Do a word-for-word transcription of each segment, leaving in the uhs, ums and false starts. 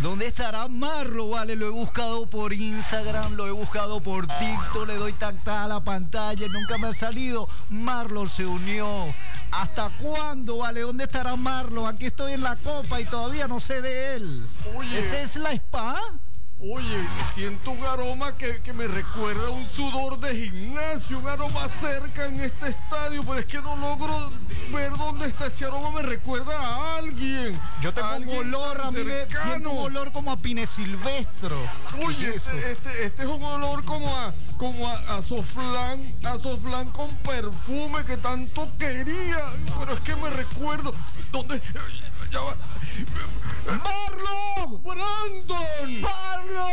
¿Dónde estará Marlo? Vale, lo he buscado por Instagram, lo he buscado por TikTok, le doy tacta a la pantalla, nunca me ha salido. Marlo se unió. ¿Hasta cuándo, vale? ¿Dónde estará Marlo? Aquí estoy en la copa y todavía no sé de él. Oye. ¿Ese es la spa? Oye, siento un aroma que, que me recuerda a un sudor de gimnasio, un aroma cerca en este estadio, pero es que no logro ver dónde está ese aroma, me recuerda a alguien. Yo tengo un olor, a mí me siento un olor como a Pine Silvestro. Oye, ¿Qué es este, este, este es un olor como a, como a, a Soflán, a Soflán con perfume que tanto quería, pero es que me recuerdo, ¿dónde? Ya va. ¡Marlo! ¡Brandon! ¡Marlo!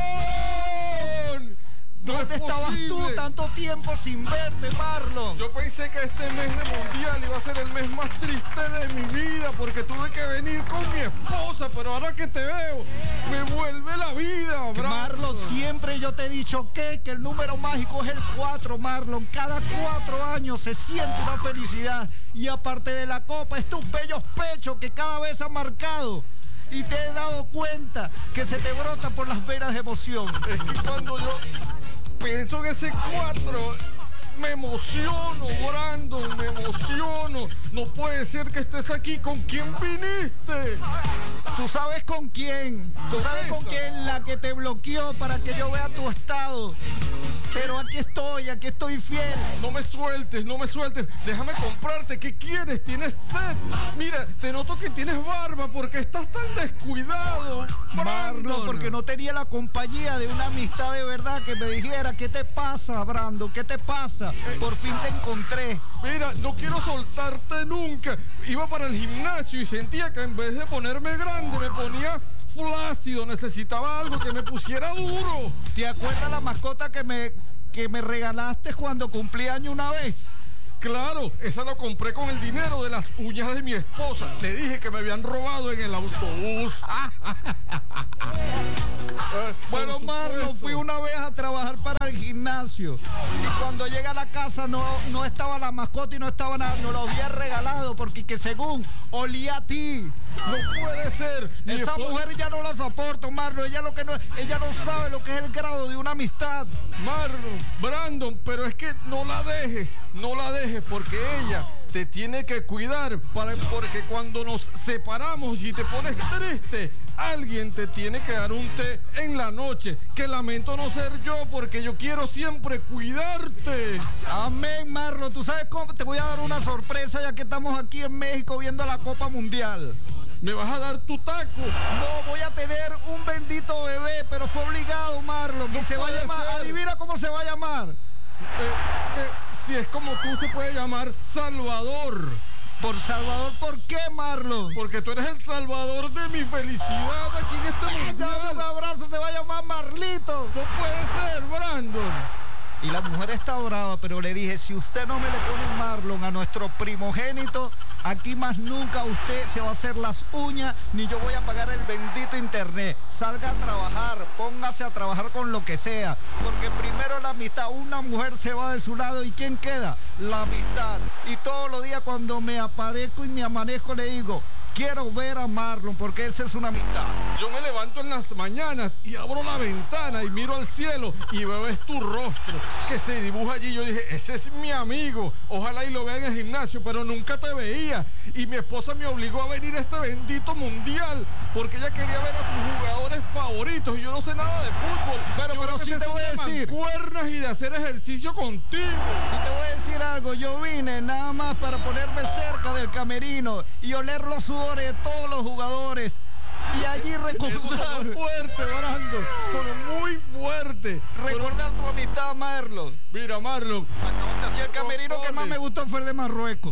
No ¿Dónde es estabas posible. tú tanto tiempo sin verte, Marlon? Yo pensé que este mes de mundial iba a ser el mes más triste de mi vida porque tuve que venir con mi esposa, pero ahora que te veo, me vuelve la vida, Brandon. Marlon, siempre yo te he dicho que, que el número mágico es el cuatro, Marlon. Cada cuatro años se siente una felicidad. Y aparte de la copa, es tus bellos pechos que cada vez han marcado. Y te he dado cuenta que se te brota por las venas de emoción. Es que cuando yo pienso en ese cuatro, me emociono, Brandon, me emociono. No puede ser que estés aquí. ¿Con quién viniste? ¿Tú sabes con quién? ¿Tú sabes con quién? La que te bloqueó para que yo vea tu estado. Pero aquí estoy, aquí estoy fiel. No me sueltes, no me sueltes. Déjame comprarte. ¿Qué quieres? ¿Tienes sed? Mira, te noto que tienes barba porque estás tan descuidado, Marlon, porque no tenía la compañía de una amistad de verdad que me dijera, ¿qué te pasa, Brandon? ¿Qué te pasa? Por fin te encontré. Mira, no quiero soltarte nunca. Iba para el gimnasio y sentía que en vez de ponerme grande, me ponía flácido. Necesitaba algo que me pusiera duro. ¿Te acuerdas la mascota que me, que me regalaste cuando cumplí año una vez? Claro, esa la compré con el dinero de las uñas de mi esposa. Le dije que me habían robado en el autobús. Eh, bueno, Marlon, fui una vez a trabajar para el gimnasio y cuando llegué a la casa no, no estaba la mascota y no estaba nada, nos lo había regalado porque que según olía a ti. No puede ser. Mi Esa esposa... mujer ya no la soporto, Marlon. Ella, lo que no, ella no sabe lo que es el grado de una amistad. Marlon, Brandon, pero es que no la dejes, no la dejes porque ella te tiene que cuidar para, porque cuando nos separamos y te pones triste, alguien te tiene que dar un té en la noche, que lamento no ser yo porque yo quiero siempre cuidarte. Amén, Marlon. ¿Tú sabes cómo? Te voy a dar una sorpresa ya que estamos aquí en México viendo la Copa Mundial. ¿Me vas a dar tu taco? No, voy a tener un bendito bebé, pero fue obligado, Marlon. No y se va a llamar, ser. adivina cómo se va a llamar. Eh, eh, si es como tú, se puede llamar Salvador. ¿Por Salvador? ¿Por qué, Marlon? Porque tú eres el salvador de mi felicidad aquí en este Dame mundial. un abrazo, se va a llamar Marlito. No puede ser, Brandon. Y la mujer está brava, pero le dije, si usted no me le pone Marlon a nuestro primogénito, aquí más nunca usted se va a hacer las uñas, ni yo voy a pagar el bendito internet. Salga a trabajar, póngase a trabajar con lo que sea, porque primero la amistad, una mujer se va de su lado, ¿y quién queda? La amistad. Y todos los días cuando me aparezco y me amanezco le digo, quiero ver a Marlon, porque esa es una amistad. Yo me levanto en las mañanas y abro la ventana y miro al cielo y veo es tu rostro que se dibuja allí. Yo dije, ese es mi amigo. Ojalá y lo vea en el gimnasio, pero nunca te veía. Y mi esposa me obligó a venir a este bendito mundial porque ella quería ver a sus jugadores favoritos y yo no sé nada de fútbol. Pero, yo pero sí te voy a decir. Mancuernas y de hacer ejercicio contigo. Si te voy a decir algo, yo vine nada más para ponerme cerca del camerino y oler los sudores de todos los jugadores y allí recordar. Son fuerte, Brandon. Son muy fuerte. Recordar tu amistad, Marlon. Mira, Marlon. Y el camerino que más me gustó fue el de Marruecos.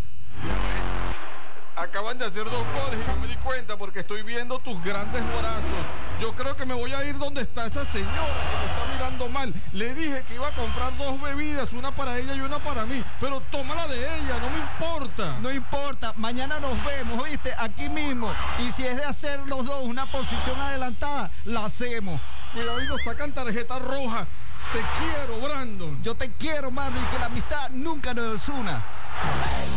Acaban de hacer dos goles y no me di cuenta porque estoy viendo tus grandes brazos. Yo creo que me voy a ir donde está esa señora que me está mirando mal. Le dije que iba a comprar dos bebidas, una para ella y una para mí. Pero tómala de ella, no me importa. No importa, mañana nos vemos, ¿oíste? Aquí mismo. Y si es de hacer los dos una posición adelantada, la hacemos. Cuidado y nos sacan tarjeta roja. Te quiero, Brandon. Yo te quiero, Marlon, y que la amistad nunca nos una.